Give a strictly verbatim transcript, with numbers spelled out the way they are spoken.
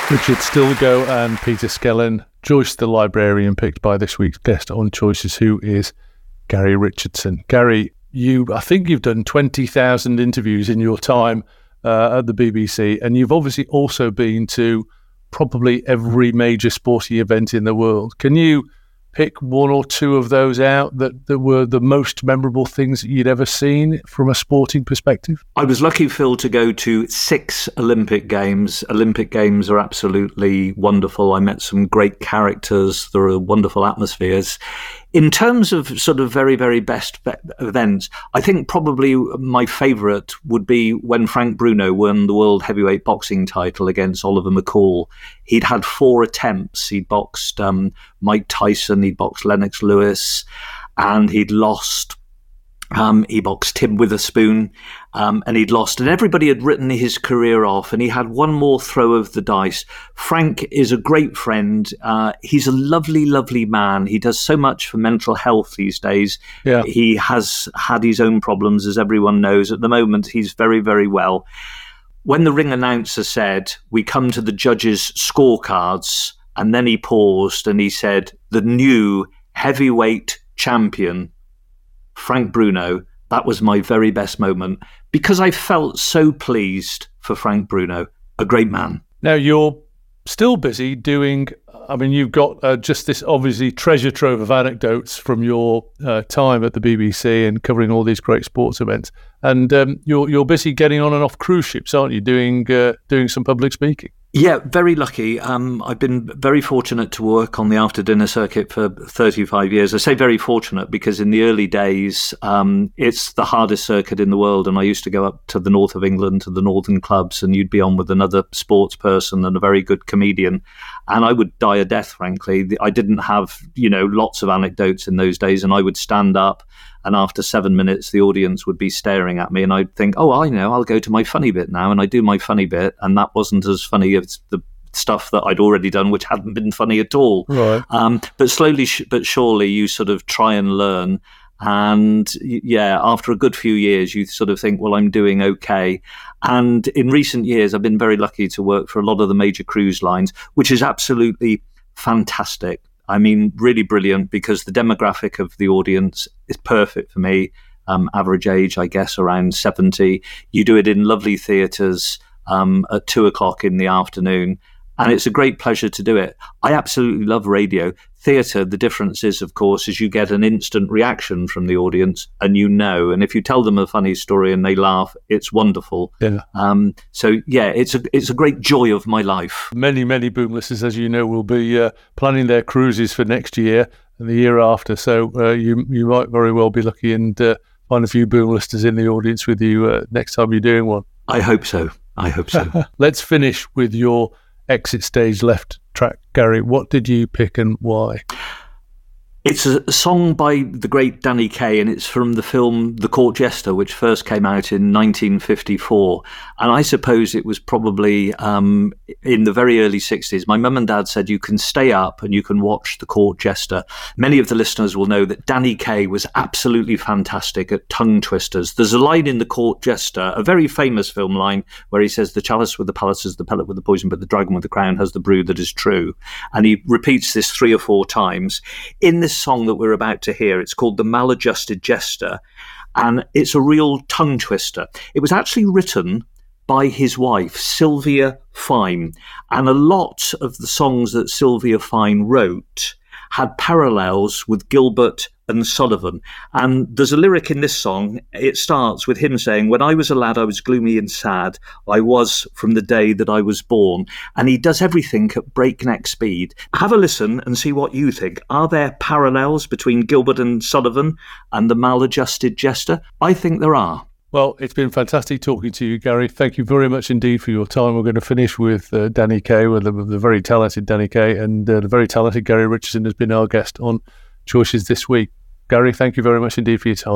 Richard Stilgo and Peter Skellern, Joyce the librarian, picked by this week's guest on Choices, who is Gary Richardson. Gary, you, I think you've done twenty thousand interviews in your time uh, at the B B C, and you've obviously also been to probably every major sporting event in the world. Can you pick one or two of those out that, that were the most memorable things that you'd ever seen from a sporting perspective? I was lucky, Phil, to go to six Olympic Games. Olympic Games are absolutely wonderful. I met some great characters. There are wonderful atmospheres. In terms of sort of very, very best events, I think probably my favourite would be when Frank Bruno won the world heavyweight boxing title against Oliver McCall. He'd had four attempts. He'd boxed um, Mike Tyson, he'd boxed Lennox Lewis, and he'd lost. Um, he boxed Tim Witherspoon, um, and he'd lost, and everybody had written his career off, and he had one more throw of the dice. Frank is a great friend. Uh, he's a lovely, lovely man. He does so much for mental health these days. Yeah. He has had his own problems, as everyone knows. At the moment, he's very, very well. When the ring announcer said, "We come to the judges' scorecards," and then he paused and he said, "The new heavyweight champion, Frank Bruno," that was my very best moment because I felt so pleased for Frank Bruno, a great man. Now, you're still busy doing, I mean, you've got uh, just this obviously treasure trove of anecdotes from your uh, time at the B B C and covering all these great sports events. And um, you're you're busy getting on and off cruise ships, aren't you, doing uh, doing some public speaking? Yeah, very lucky. Um, I've been very fortunate to work on the after-dinner circuit for thirty-five years. I say very fortunate because in the early days, um, it's the hardest circuit in the world. And I used to go up to the north of England, to the northern clubs, and you'd be on with another sports person and a very good comedian. And I would die a death, frankly. I didn't have, you know, lots of anecdotes in those days. And I would stand up, and after seven minutes, the audience would be staring at me. And I'd think, oh, I know, I'll go to my funny bit now. And I do my funny bit. And that wasn't as funny as the stuff that I'd already done, which hadn't been funny at all. Right. Um, but slowly sh- but surely you sort of try and learn. And yeah, after a good few years, you sort of think, well, I'm doing okay. And in recent years, I've been very lucky to work for a lot of the major cruise lines, which is absolutely fantastic. I mean, really brilliant because the demographic of the audience is perfect for me. Um, average age, I guess, around seventy. You do it in lovely theatres um, at two o'clock in the afternoon. And it's a great pleasure to do it. I absolutely love radio. Theatre, the difference is, of course, is you get an instant reaction from the audience and you know. And if you tell them a funny story and they laugh, it's wonderful. Yeah. Um, so, yeah, it's a it's a great joy of my life. Many, many boom listeners, as you know, will be uh, planning their cruises for next year and the year after. So uh, you you might very well be lucky and uh, find a few boom listeners in the audience with you uh, next time you're doing one. I hope so. I hope so. Let's finish with your exit stage left track, Gary. What did you pick and why? It's a song by the great Danny Kaye, and it's from the film The Court Jester, which first came out in nineteen fifty-four. And I suppose it was probably um, in the very early sixties. My mum and dad said you can stay up and you can watch The Court Jester. Many of the listeners will know that Danny Kaye was absolutely fantastic at tongue twisters. There's a line in The Court Jester, a very famous film line, where he says, "The chalice with the palace is the pellet with the poison, but the dragon with the crown has the brew that is true." And he repeats this three or four times. In this song that we're about to hear, it's called The Maladjusted Jester, and it's a real tongue twister. It was actually written by his wife, Sylvia Fine, and a lot of the songs that Sylvia Fine wrote had parallels with Gilbert and Sullivan. And there's a lyric in this song, it starts with him saying, "When I was a lad, I was gloomy and sad. I was from the day that I was born." And he does everything at breakneck speed. Have a listen and see what you think. Are there parallels between Gilbert and Sullivan and The Maladjusted Jester? I think there are. Well, it's been fantastic talking to you, Gary. Thank you very much indeed for your time. We're going to finish with uh, Danny Kaye, with the, the very talented Danny Kaye, and uh, the very talented Gary Richardson has been our guest on Choices this week. Gary, thank you very much indeed for your time.